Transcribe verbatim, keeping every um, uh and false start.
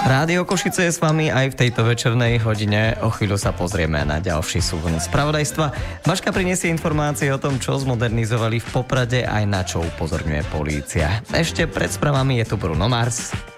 Rádio Košice je s vami aj v tejto večernej hodine. O chvíľu sa pozrieme na ďalší súhrn spravodajstva. Vaška prinesie informácie o tom, čo zmodernizovali v Poprade, aj na čo upozorňuje polícia. Ešte pred správami je tu Bruno Mars.